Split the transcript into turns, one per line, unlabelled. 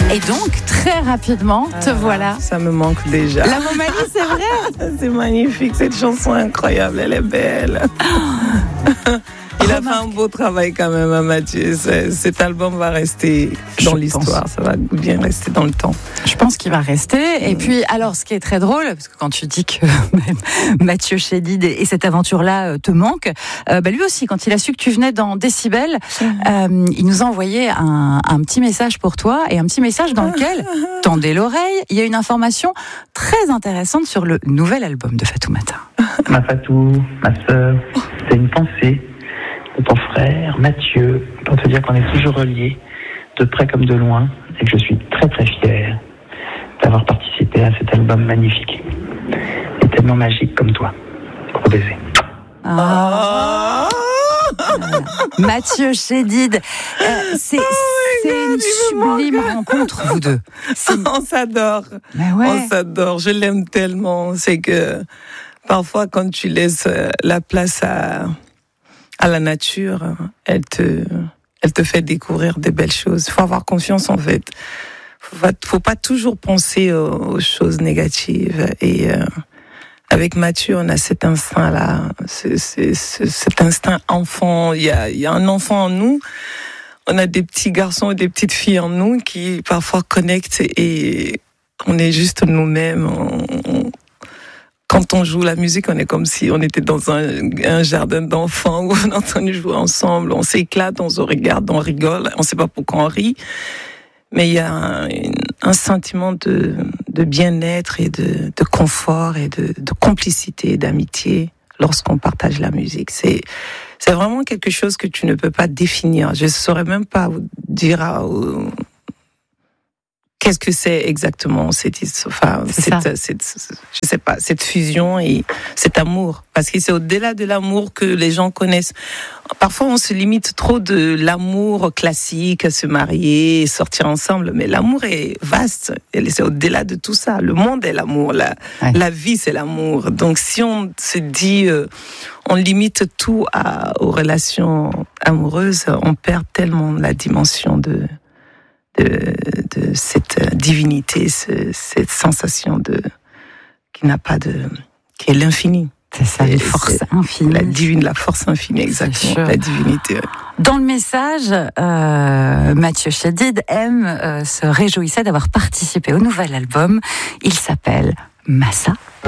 Et donc, très rapidement, te voilà.
Ça me manque déjà.
La Momalie, c'est vrai.
C'est magnifique, cette chanson est incroyable, elle est belle. Il a fait un beau travail quand même, hein, Mathieu. Cet album va rester dans l'histoire, ça va bien rester dans le temps.
Je pense qu'il va rester. Et puis, alors, ce qui est très drôle, parce que quand tu dis que Mathieu Chédid et cette aventure-là te manquent, lui aussi, quand il a su que tu venais dans Décibel, il nous a envoyé un petit message pour toi et un petit message dans lequel, tendez l'oreille, il y a une information très intéressante sur le nouvel album de Fatoumata.
Ma Fatou, ma sœur, c'est une pensée de ton frère Mathieu pour te dire qu'on est toujours reliés, de près comme de loin, et que je suis très très fier d'avoir participé à cet album magnifique et tellement magique comme toi. Gros baiser.
Mathieu Chédid, c'est une sublime rencontre, vous deux.
On s'adore. On s'adore. Je l'aime tellement. C'est que parfois, quand tu laisses la place à la nature, elle te fait découvrir des belles choses. Il faut avoir confiance, en fait. Faut pas toujours penser aux choses négatives. Et avec Mathieu, on a cet instinct-là, cet instinct enfant. Il y a un enfant en nous. On a des petits garçons et des petites filles en nous qui parfois connectent et on est juste nous-mêmes. Quand on joue la musique, on est comme si on était dans un jardin d'enfants où on est en train de jouer ensemble. On s'éclate, on se regarde, on rigole. On ne sait pas pourquoi on rit. Mais il y a un sentiment de bien-être et de confort et de complicité et d'amitié lorsqu'on partage la musique. C'est vraiment quelque chose que tu ne peux pas définir. Je ne saurais même pas vous dire qu'est-ce que c'est exactement cette fusion et cet amour. Parce que c'est au-delà de l'amour que les gens connaissent. Parfois, on se limite trop de l'amour classique, se marier, sortir ensemble. Mais l'amour est vaste. C'est au-delà de tout ça. Le monde est l'amour. La vie, c'est l'amour. Donc, si on se dit, on limite tout aux relations amoureuses, on perd tellement la dimension de cette divinité, cette sensation qui est l'infini.
C'est ça, une force infinie.
La force infinie, exactement. La divinité. Ouais.
Dans le message, Mathieu Chédid se réjouissait d'avoir participé au nouvel album. Il s'appelle Massa.